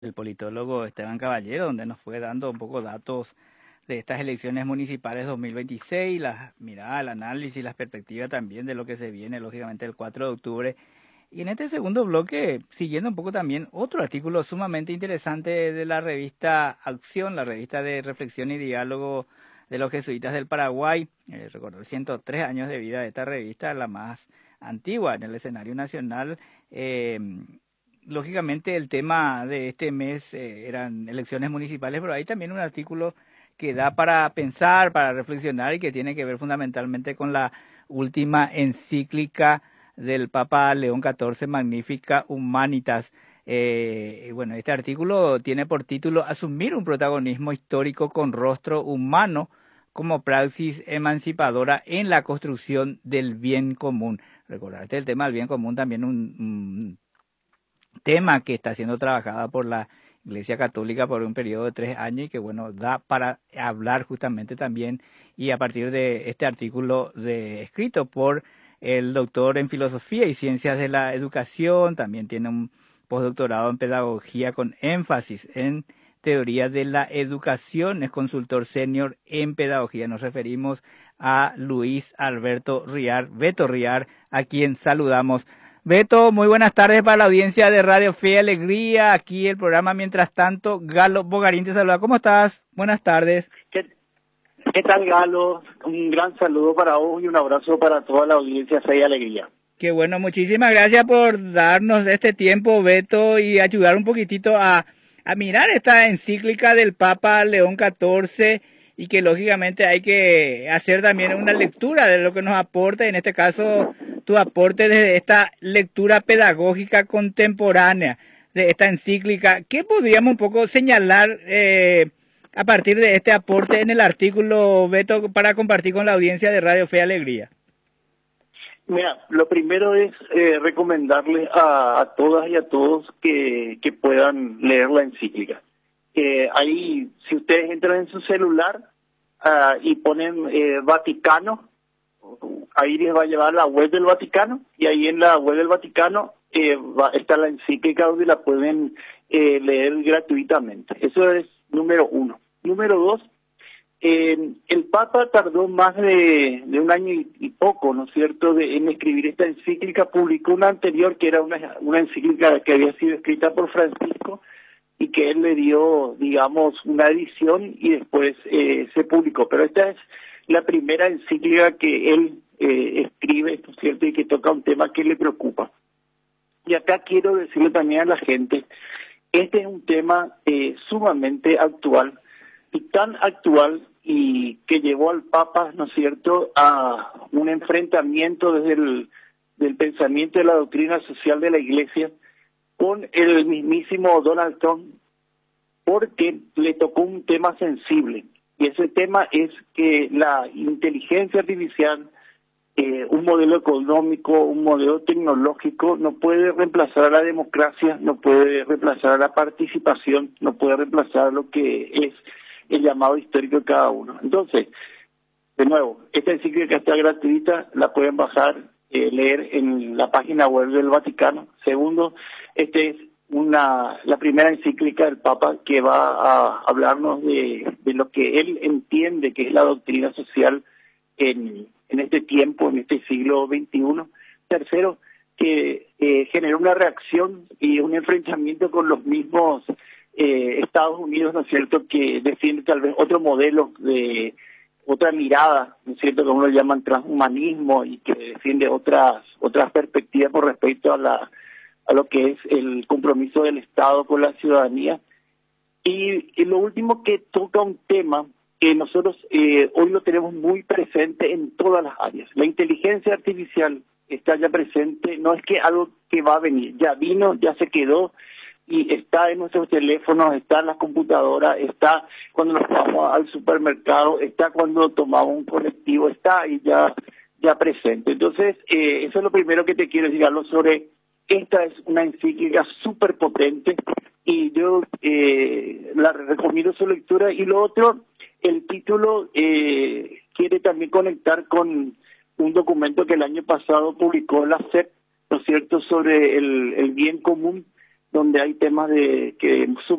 el politólogo Esteban Caballero, donde nos fue dando un poco datos de estas elecciones municipales 2026, la mirada, el análisis, las perspectivas también de lo que se viene, lógicamente, el 4 de octubre. Y en este segundo bloque, siguiendo un poco también otro artículo sumamente interesante de la revista Acción, la revista de reflexión y diálogo de los jesuitas del Paraguay. Recordar 103 años de vida de esta revista, la más antigua en el escenario nacional. Lógicamente el tema de este mes eran elecciones municipales, pero hay también un artículo que da para pensar, para reflexionar y que tiene que ver fundamentalmente con la última encíclica del Papa León XIV, Magnificat Humanitas. Bueno, este artículo tiene por título Asumir un protagonismo histórico con rostro humano como praxis emancipadora en la construcción del bien común. Recordarte el tema del bien común, también un tema que está siendo trabajada por la Iglesia Católica por un periodo de 3 años y que, bueno, da para hablar justamente también, y a partir de este artículo escrito por el doctor en Filosofía y Ciencias de la Educación, también tiene un postdoctorado en Pedagogía con énfasis en Teoría de la Educación, es consultor senior en Pedagogía. Nos referimos a Luis Alberto Riar, Beto Riar, a quien saludamos. Beto, muy buenas tardes para la audiencia de Radio Fe y Alegría. Aquí el programa Mientras Tanto. Galo Bogarín te saluda. ¿Cómo estás? Buenas tardes. ¿Qué tal, Galo? Un gran saludo para vos y un abrazo para toda la audiencia Fe y Alegría. Qué bueno, muchísimas gracias por darnos este tiempo, Beto, y ayudar un poquitito a mirar esta encíclica del Papa León XIV, y que lógicamente hay que hacer también una lectura de lo que nos aporta, en este caso tu aporte desde esta lectura pedagógica contemporánea de esta encíclica. ¿Qué podríamos un poco señalar a partir de este aporte en el artículo, Beto, para compartir con la audiencia de Radio Fe y Alegría? Mira, lo primero es recomendarles a todas y a todos que puedan leer la encíclica. Ahí, si ustedes entran en su celular y ponen Vaticano, ahí les va a llevar la web del Vaticano, y ahí en la web del Vaticano está la encíclica donde la pueden leer gratuitamente. Eso es número uno. Número dos, el Papa tardó más de un año y poco, ¿no es cierto?, en escribir esta encíclica. Publicó una anterior que era una encíclica que había sido escrita por Francisco y que él le dio, digamos, una edición y después se publicó. Pero esta es la primera encíclica que él escribe, ¿no es cierto?, y que toca un tema que le preocupa. Y acá quiero decirle también a la gente, este es un tema sumamente actual, y tan actual y que llevó al Papa, ¿no es cierto?, a un enfrentamiento desde del pensamiento de la doctrina social de la Iglesia con el mismísimo Donald Trump, porque le tocó un tema sensible, y ese tema es que la inteligencia artificial, un modelo económico, un modelo tecnológico, no puede reemplazar a la democracia, no puede reemplazar a la participación, no puede reemplazar lo que es el llamado histórico de cada uno. Entonces, de nuevo, esta encíclica está gratuita, la pueden bajar, leer en la página web del Vaticano. Segundo, este es la primera encíclica del Papa que va a hablarnos de lo que él entiende que es la doctrina social en este tiempo, en este siglo XXI. Tercero, que generó una reacción y un enfrentamiento con los mismos Estados Unidos, ¿no es cierto?, que defiende tal vez otro modelo, de otra mirada, ¿no es cierto?, como lo llaman transhumanismo, y que defiende otras perspectivas con respecto a lo que es el compromiso del Estado con la ciudadanía. Y lo último, que toca un tema que nosotros hoy lo tenemos muy presente en todas las áreas. La inteligencia artificial está ya presente, no es que algo que va a venir, ya vino, ya se quedó, y está en nuestros teléfonos, está en las computadoras, está cuando nos vamos al supermercado, está cuando tomamos un colectivo, está ahí ya presente. Entonces, eso es lo primero que te quiero decir, Carlos, sobre esta. Es una encíclica súper potente y yo la recomiendo su lectura. Y lo otro, el título quiere también conectar con un documento que el año pasado publicó la SEP, ¿no es cierto?, sobre el bien común. donde hay temas de que